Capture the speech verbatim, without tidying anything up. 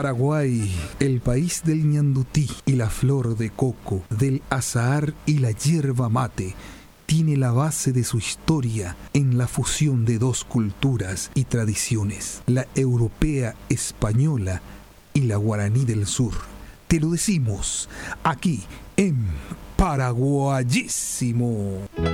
Paraguay, el país del ñandutí y la flor de coco, del azahar y la yerba mate, tiene la base de su historia en la fusión de dos culturas y tradiciones, la europea española y la guaraní del sur. Te lo decimos aquí en Paraguayísimo.